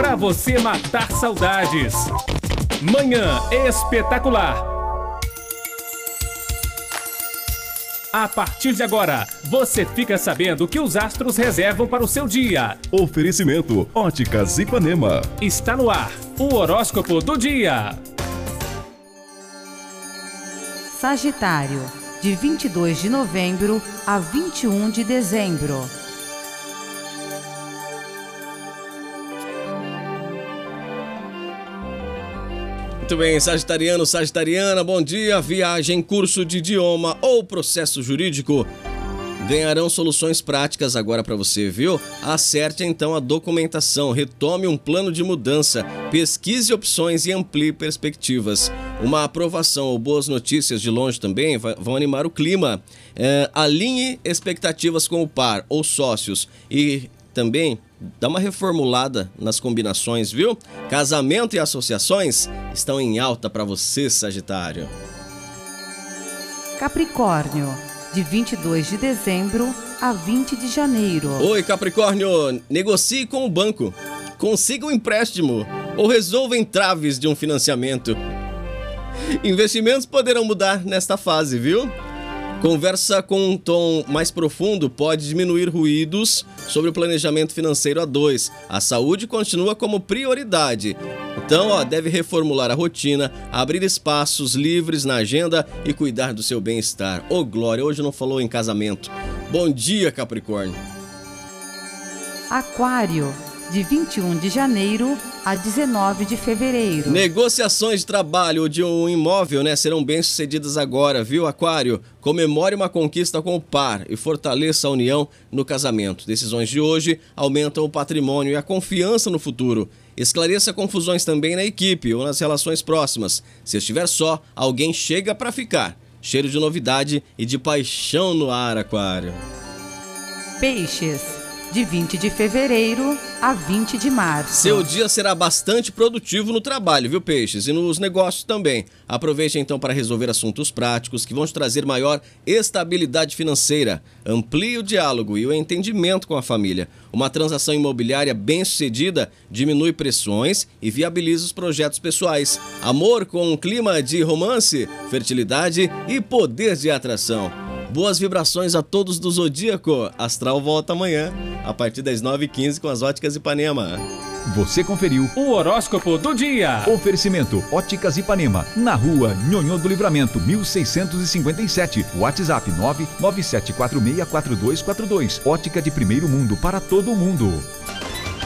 para você matar saudades. Manhã Espetacular. A partir de agora, você fica sabendo o que os astros reservam para o seu dia. Oferecimento Óticas Ipanema. Está no ar o horóscopo do dia. Sagitário, de 22 de novembro a 21 de dezembro. Muito bem, sagitariano, sagitariana, bom dia. Viagem, curso de idioma ou processo jurídico ganharão soluções práticas agora para você, viu? Acerte então a documentação, retome um plano de mudança, pesquise opções e amplie perspectivas. Uma aprovação ou boas notícias de longe também vão animar o clima. Alinhe expectativas com o par ou sócios e também dá uma reformulada nas combinações, viu? Casamento e associações estão em alta para você, Sagitário. Capricórnio, de 22 de dezembro a 20 de janeiro. Oi, Capricórnio, negocie com o banco, consiga um empréstimo ou resolva entraves de um financiamento. Investimentos poderão mudar nesta fase, viu? Conversa com um tom mais profundo pode diminuir ruídos sobre o planejamento financeiro a dois. A saúde continua como prioridade. Então, deve reformular a rotina, abrir espaços livres na agenda e cuidar do seu bem-estar. Ô, Glória, hoje não falou em casamento. Bom dia, Capricórnio. Aquário, de 21 de janeiro a 19 de fevereiro. Negociações de trabalho ou de um imóvel, serão bem-sucedidas agora, viu, Aquário? Comemore uma conquista com o par e fortaleça a união no casamento. Decisões de hoje aumentam o patrimônio e a confiança no futuro. Esclareça confusões também na equipe ou nas relações próximas. Se estiver só, alguém chega para ficar. Cheiro de novidade e de paixão no ar, Aquário. Peixes, de 20 de fevereiro a 20 de março. Seu dia será bastante produtivo no trabalho, viu, Peixes? E nos negócios também. Aproveite então para resolver assuntos práticos que vão te trazer maior estabilidade financeira. Amplie o diálogo e o entendimento com a família. Uma transação imobiliária bem-sucedida diminui pressões e viabiliza os projetos pessoais. Amor com um clima de romance, fertilidade e poder de atração. Boas vibrações a todos do Zodíaco. Astral volta amanhã, a partir das 9h15 com as Óticas Ipanema. Você conferiu O horóscopo do dia. Oferecimento Óticas Ipanema, na rua Nhonhô do Livramento, 1657. WhatsApp 997464242. Ótica de primeiro mundo para todo mundo.